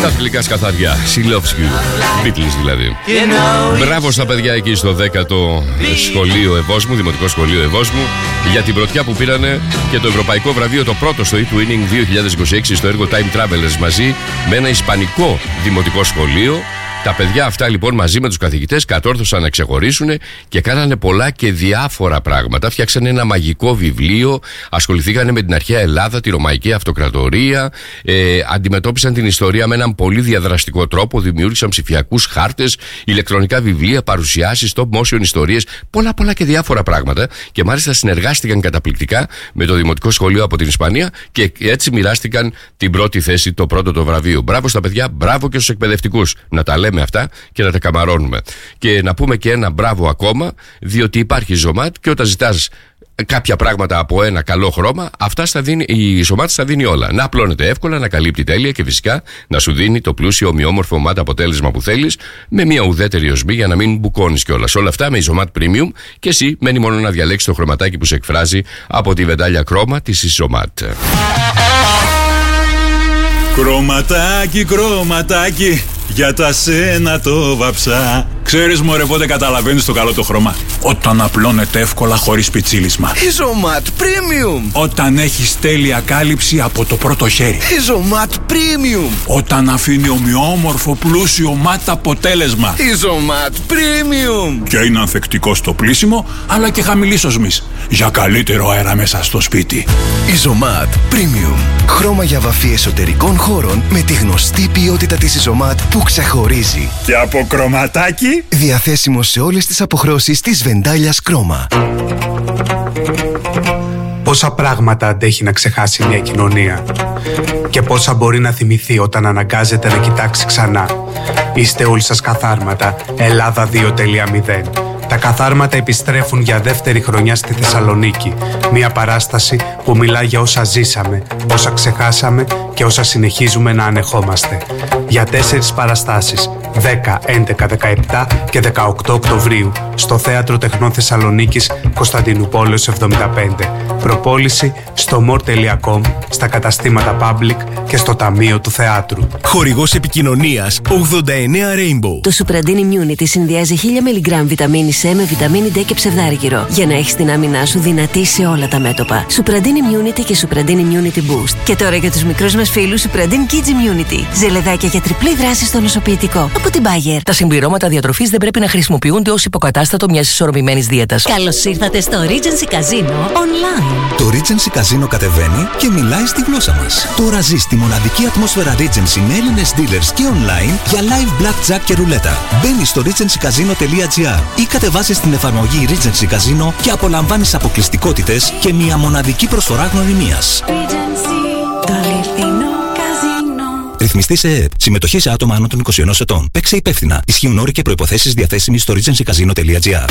Τα γλυκά σκαθαριά. She loves you. Beatles δηλαδή. Μπράβο στα παιδιά εκεί στο 10ο σχολείο Ευόσμου, Δημοτικό Σχολείο Ευόσμου, για την πρωτιά που πήρανε και το ευρωπαϊκό βραβείο, το πρώτο στο eTwinning 2026 στο έργο Time Travelers, μαζί με ένα ισπανικό δημοτικό σχολείο. Τα παιδιά αυτά λοιπόν μαζί με τους καθηγητές κατόρθωσαν να ξεχωρίσουν και κάνανε πολλά και διάφορα πράγματα. Φτιάξανε ένα μαγικό βιβλίο, ασχοληθήκανε με την αρχαία Ελλάδα, τη Ρωμαϊκή Αυτοκρατορία, αντιμετώπισαν την ιστορία με έναν πολύ διαδραστικό τρόπο, δημιούργησαν ψηφιακούς χάρτες, ηλεκτρονικά βιβλία, παρουσιάσεις, stop motion ιστορίες, πολλά και διάφορα πράγματα. Και μάλιστα συνεργάστηκαν καταπληκτικά με το Δημοτικό Σχολείο από την Ισπανία και έτσι μοιράστηκαν την πρώτη θέση, το πρώτο το βραβείο. Μπράβο στα παιδιά, μπράβο και στους εκπαιδευτικούς. Να τα λέμε με αυτά και να τα καμαρώνουμε. Και να πούμε και ένα μπράβο ακόμα, διότι υπάρχει Ζωμάτ και όταν ζητάς κάποια πράγματα από ένα καλό χρώμα, αυτά στα δίνει, η Ζωμάτ στα δίνει όλα. Να απλώνεται εύκολα, να καλύπτει τέλεια και φυσικά να σου δίνει το πλούσιο ομοιόμορφο ματ αποτέλεσμα που θέλεις, με μια ουδέτερη οσμή για να μην μπουκώνεις κιόλας. Όλα αυτά με η Ζωμάτ Premium και εσύ μένει μόνο να διαλέξεις το χρωματάκι που σε εκφράζει από τη βεντάλια κρόμα της Ζωμάτ. Κρωματάκι, κρωματάκι, για τα σένα το βαψά. Ξέρεις μωρέ πότε καταλαβαίνεις το καλό το χρώμα? Όταν απλώνεται εύκολα χωρίς πιτσίλισμα. Ιζωμάτ Premium. Όταν έχεις τέλεια κάλυψη από το πρώτο χέρι. Ιζωμάτ Premium. Όταν αφήνει ομοιόμορφο πλούσιο ματ αποτέλεσμα. Ιζωμάτ Premium. Και είναι ανθεκτικό στο πλύσιμο αλλά και χαμηλής οσμής, για καλύτερο αέρα μέσα στο σπίτι. Ιζωμάτ Premium. Χρώμα για βαφή εσωτερικών χώρων με τη γνωστή ποιότητα της Ιζωμάτ που ξεχωρίζει. Και από κρωματάκι διαθέσιμο σε όλες τις αποχρώσεις της βεντάλιας Κρόμα. Πόσα πράγματα αντέχει να ξεχάσει μια κοινωνία και πόσα μπορεί να θυμηθεί όταν αναγκάζεται να κοιτάξει ξανά. Είστε όλοι σας καθάρματα Ελλάδα 2.0. Τα καθάρματα επιστρέφουν για δεύτερη χρονιά στη Θεσσαλονίκη. Μια παράσταση που μιλά για όσα ζήσαμε, όσα ξεχάσαμε και όσα συνεχίζουμε να ανεχόμαστε. Για 4 παραστάσεις, 10, 11, 17 και 18 Οκτωβρίου, στο Θέατρο Τεχνών Θεσσαλονίκης, Κωνσταντινουπόλεως 75. Προπόληση στο more.com, στα καταστήματα Public και στο Ταμείο του Θεάτρου. Χορηγός επικοινωνίας 89 Rainbow. Το Supradin Immunity συνδυάζει 1000 mg βιταμίνη C με βιταμίνη D και ψευδάργυρο για να έχεις την άμυνά σου δυνατή σε όλα τα μέτωπα. Supradin Immunity και Supradin Immunity Boost. Και τώρα για τους μικρούς μας φίλους Supradin Kids Immunity. Ζελεδάκια για τριπλή δράση στο νοσοποιητικό. Από την Bayer. Τα συμπληρώματα διατροφής δεν πρέπει να χρησιμοποιούνται ως υποκατάστατο μιας ισορροπημένης δίαιτας. Καλώς ήρθατε στο Regency Casino Online. Το Regency Casino κατεβαίνει και μιλάει στη γλώσσα μας. Τώρα ζεις τη μοναδική ατμόσφαιρα Regency με Έλληνες dealers και online για live blackjack και ρουλέτα. Μπαίνεις στο regencycasino.gr ή κατεβάζεις την εφαρμογή Regency Casino και απολαμβάνεις αποκλειστικότητες και μια μοναδική προσφορά γνωριμίας. Ρυθμιστή σε ΕΕΠ. Συμμετοχή σε άτομα άνω των 21 ετών. Παίξε υπεύθυνα. Ισχύουν όροι και προϋποθέσεις διαθέσιμοι στο regencycasino.gr.